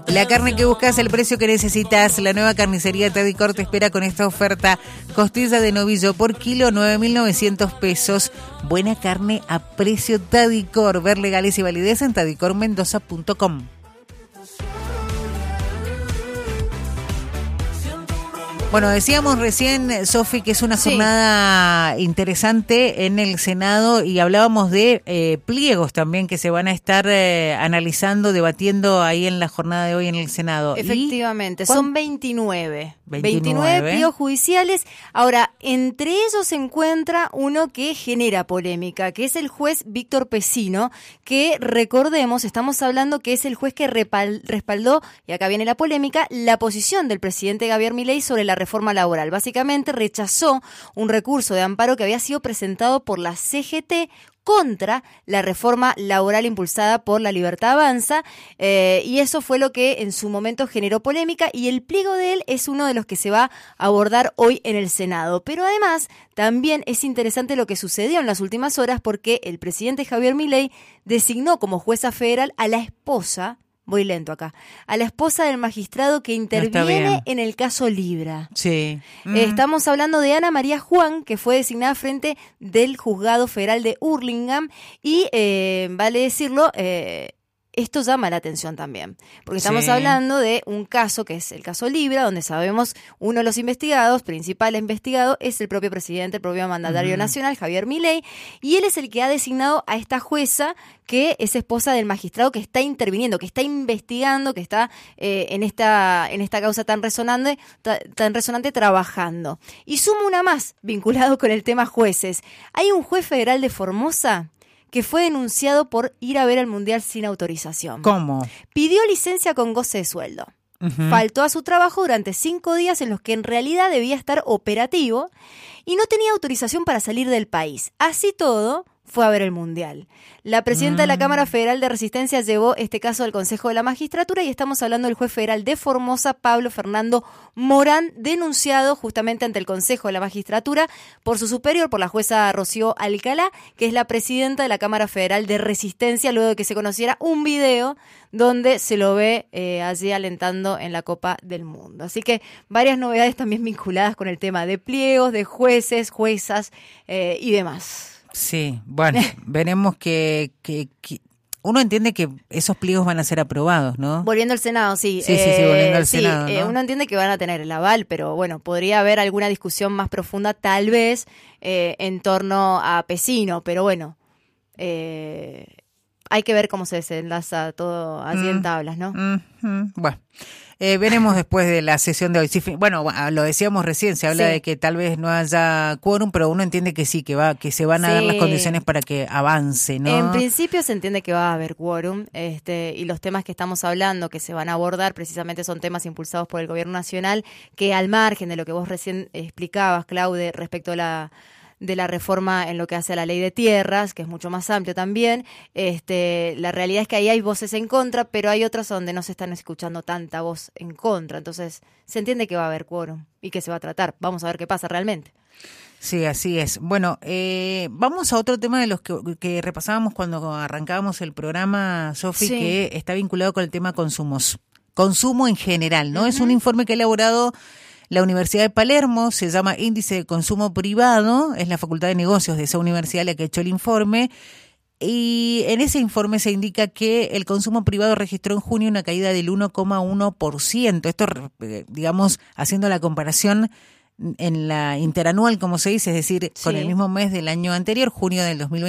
La carne que buscas, el precio que necesitas. La nueva carnicería Tadicor te espera con esta oferta. Costilla de novillo por kilo, 9.900 pesos. Buena carne a precio Tadicor. Ver legales y validez en tadicormendoza.com. Bueno, decíamos recién, Sofi, que es una jornada interesante en el Senado y hablábamos de pliegos también que se van a estar analizando, debatiendo ahí en la jornada de hoy en el Senado. Efectivamente, son 29 pliegos judiciales. Ahora, entre ellos se encuentra uno que genera polémica, que es el juez Víctor Pecino, que recordemos, estamos hablando que es el juez que respaldó, y acá viene la polémica, la posición del presidente Javier Milei sobre la reforma laboral. Básicamente rechazó un recurso de amparo que había sido presentado por la CGT contra la reforma laboral impulsada por La Libertad Avanza, y eso fue lo que en su momento generó polémica, y el pliego de él es uno de los que se va a abordar hoy en el Senado. Pero además también es interesante lo que sucedió en las últimas horas, porque el presidente Javier Milei designó como jueza federal a la esposa, voy lento acá, a la esposa del magistrado que interviene en el caso Libra. Sí. Estamos hablando de Ana María Juan, que fue designada frente del Juzgado Federal de Hurlingham, y vale decirlo, esto llama la atención también, porque estamos hablando de un caso que es el caso Libra, donde sabemos uno de los investigados, principal investigado, es el propio presidente, el propio mandatario nacional, Javier Milei, y él es el que ha designado a esta jueza que es esposa del magistrado que está interviniendo, que está investigando, que está en esta causa tan resonante trabajando. Y sumo una más, vinculado con el tema jueces. Hay un juez federal de Formosa que fue denunciado por ir a ver el Mundial sin autorización. ¿Cómo? Pidió licencia con goce de sueldo. Faltó a su trabajo durante 5 días en los que en realidad debía estar operativo y no tenía autorización para salir del país. Así todo, fue a ver el Mundial. La presidenta de la Cámara Federal de Resistencia llevó este caso al Consejo de la Magistratura, y estamos hablando del juez federal de Formosa, Pablo Fernando Morán, denunciado justamente ante el Consejo de la Magistratura por su superior, por la jueza Rocío Alcalá, que es la presidenta de la Cámara Federal de Resistencia, luego de que se conociera un video donde se lo ve allí alentando en la Copa del Mundo. Así que varias novedades también vinculadas con el tema de pliegos, de jueces, juezas y demás. Sí, bueno, veremos que uno entiende que esos pliegos van a ser aprobados, ¿no? Volviendo al Senado, sí. Sí, volviendo al Senado, ¿no? Uno entiende que van a tener el aval, pero bueno, podría haber alguna discusión más profunda, tal vez, en torno a Pecino, pero bueno, hay que ver cómo se desenlaza todo así en tablas, ¿no? Bueno. Veremos después de la sesión de hoy. Sí, bueno, lo decíamos recién, se habla de que tal vez no haya quórum, pero uno entiende que sí, que se van a dar las condiciones para que avance, ¿no? En principio se entiende que va a haber quórum, y los temas que estamos hablando, que se van a abordar, precisamente son temas impulsados por el Gobierno Nacional, que al margen de lo que vos recién explicabas, Claude, respecto a de la reforma en lo que hace a la ley de tierras, que es mucho más amplio también. La realidad es que ahí hay voces en contra, pero hay otras donde no se están escuchando tanta voz en contra. Entonces, se entiende que va a haber quórum y que se va a tratar. Vamos a ver qué pasa realmente. Sí, así es. Bueno, vamos a otro tema de los que repasábamos cuando arrancábamos el programa, Sofi, que está vinculado con el tema consumos. Consumo en general, ¿no? Es un informe que ha elaborado la Universidad de Palermo, se llama Índice de Consumo Privado, es la Facultad de Negocios de esa universidad la que ha hecho el informe, y en ese informe se indica que el consumo privado registró en junio una caída del 1,1%. Esto, digamos, haciendo la comparación en la interanual, como se dice, es decir, con el mismo mes del año anterior, junio del 2020.